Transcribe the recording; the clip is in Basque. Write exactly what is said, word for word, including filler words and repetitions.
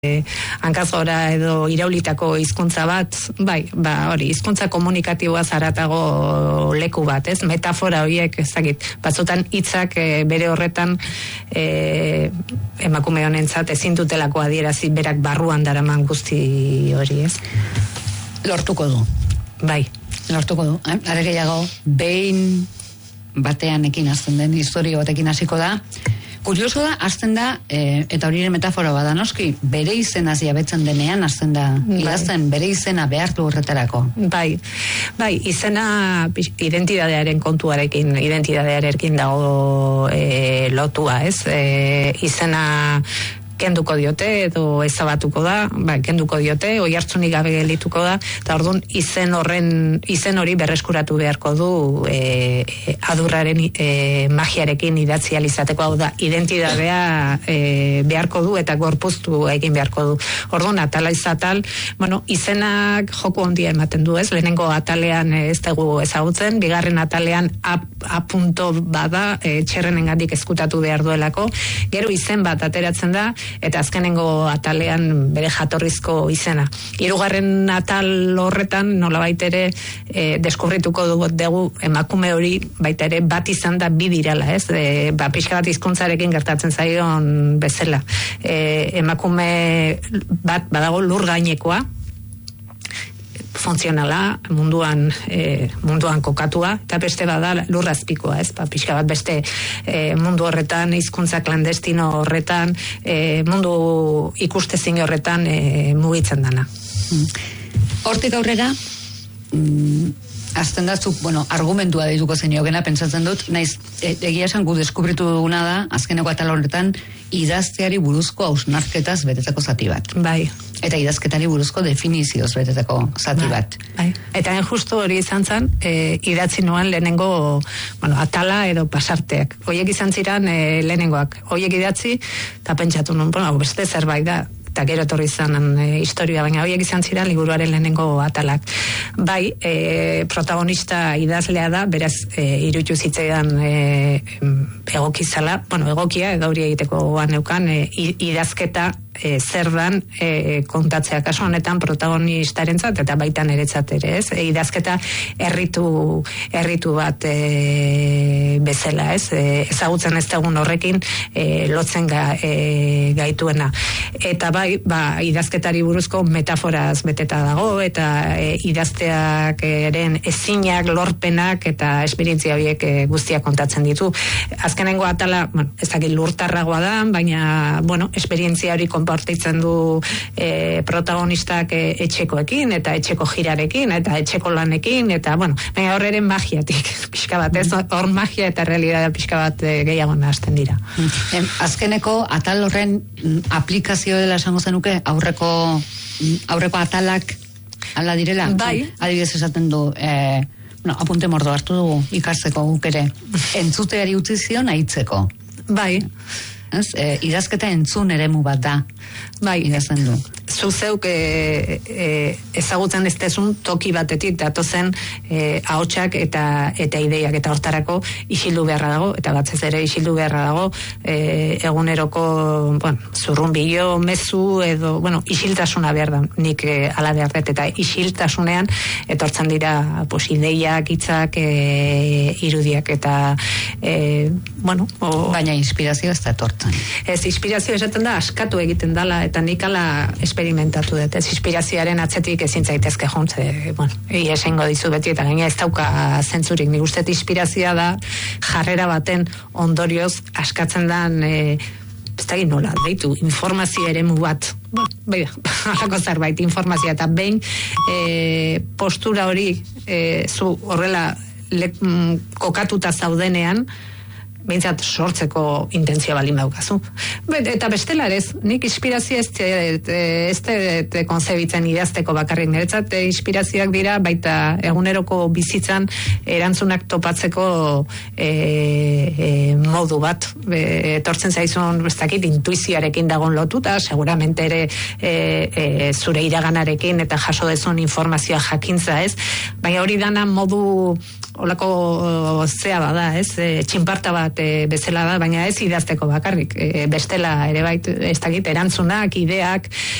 E, hankazgora edo iraulitako hizkuntza bat, bai, ba hori, hizkuntza komunikatiboa zaratago leku bat, ez? Metafora horiek, ezagik, batzutan hitzak e, bere horretan e, emakume honentzat ezin dutelako adierazi berak barruan daraman guzti hori, ez? Lortuko du. Bai. Lortuko du, eh? Are gehiago, behin batean ekin hasten den historio batekin hasiko da. Kurioso da, hasten da, e, eta hori metafora bada noski, bere izenaz jabetzen denean, hasten da, idazten bere izena behartu horretarako. Bai, bai, izena identidadearen kontuarekin, identidadearekin dago e, lotua, ez? E, izena kenduko diote edo ezabatuko da, ba, kenduko diote, oi hartzunik gabe gelituko da, eta orduan izen horren, izen hori berreskuratu beharko du e, e, adurraren e, magiarekin idatzi alizateko, hau da, identidadea e, beharko du eta gorpuztu egin beharko du. Orduan, atala izatal, bueno, izenak joko handia ematen du, ez? Lehenengo atalean ez dugu ezagutzen, bigarren atalean a, a punto bada, e, txerrenengandik ezkutatu behar duelako, gero izen bat ateratzen da, eta azkenengo atalean bere jatorrizko izena. Hirugarren atal horretan nolabait ere e, deskubrituko dugu emakume hori baita ere bat izan da bi dirala, ez? E, ba, pixka bat hizkuntzarekin gertatzen zaion bezala. E, emakume bat badago lur gainekoa, funtzionala, munduan e, munduan kokatua, eta beste bada lurrazpikoa, ez? Pa, pixka bat beste e, mundu horretan, hizkuntza klandestino horretan, e, mundu ikustezin horretan e, mugitzen dana. Hortik aurrera, mm, azten da zuk, bueno, argumentua dituko zeniokena, pentsatzen dut, naiz, e, egia esan gu deskubritu duguna da, azkeneko atal horretan, idazteari buruzko hausnarketaz betetako zati bat. Bai. Eta idazketari buruzko definizioz betetako zati bat. Bai. Eta justu hori izan zen, e, idatzi nuen lehenengo, bueno, atala edo pasarteak. Hoiek izan ziren e, lehenengoak. Hoiek idatzi, eta pentsatu nuen, bueno, beste zerbait da, eta gero etorri izan e, historia, baina horiek izan ziren liburuaren lehenengo atalak. Bai, e, protagonista idazlea da, beraz, e, iruditu zitzaidan e, egokizala, bueno, egokia, edo hori egiteko neukan, e, idazketa e, zer dan e, kontatzea kasu honetan protagonistarentzat eta baita niretzat ere, ez? E, idazketa erritu, erritu bat e, bezala, ez? E, ezagutzen ez dagun horrekin e, lotzen ga, e, gaituena. Eta bai, ba, idazketari buruzko metaforaz beteta dago, eta e, idazteak eren ezinak, lorpenak eta esperientzia horiek e, guztiak kontatzen ditu. Azkenengo atala, bueno, ez dakit lurtarragoa da, baina, bueno, esperientzia hori konpartitzen du e, protagonistak e, etxekoekin, eta etxeko jirarekin, eta etxeko lanekin, eta, bueno, baina hor ere magiatik, pixka bat, ez? Hor magia eta realidad pixka bat e, gehiago nahazten dira. Em, azkeneko atal horren aplikazio dela esango zenuke, aurreko aurreko atalak ala direla? Bai. Adibidez esaten du, eh, bueno, apunte mordo hartu dugu ikasteko guk ere. Entzuteari utzi zion aitzeko. Bai. Ez? E, idazketa entzun eremu bat da. Bai. Idazten du. Zuzeuk e, e, ezagutzen ez dezun toki batetik datozen e, ahotsak eta eta ideiak, eta hortarako isildu beharra dago, eta batzez ere isildu beharra dago e, eguneroko, bueno, zurrunbilo, mezu edo, bueno, isiltasuna behar da, nik e, ala behar dut, eta isiltasunean etortzen dira, pues, ideiak, hitzak, e, irudiak, eta e, bueno, o, baina inspirazio ez da etortzen. Ez, inspirazio esaten da askatu egiten dala, eta nik ala esperimentatu dut, ez, inspirazioaren atzetik ezin zaitezke jontze, bueno, esango dizu beti, eta gaina ez dauka zentzurik. Nik uste inspirazioa da jarrera baten ondorioz askatzen dan, e, ez da nola, deitu, informazio eremu bat, bai, halako zerbait, informazioa, eta behin e, postura hori e, zu horrela le, m, kokatuta zaudenean, behintzat sortzeko intentzio balin daukazu. Eta bestela ere, nik inspirazio ez te konzebitzen idazteko bakarrik, niretzat inspirazioak dira baita eguneroko bizitzan erantzunak topatzeko e, e, modu bat. E, etortzen zaizun, ez dakit, intuizioarekin dagon lotuta, seguramente ere e, e, zure iraganarekin eta jaso dezun informazioa jakintza, ez? Baina hori dana modu olako zea bada, ez, e, txinparta bat e, bezala da, baina ez idazteko bakarrik, e, bestela ere bait, ez dakit, erantzunak, ideak,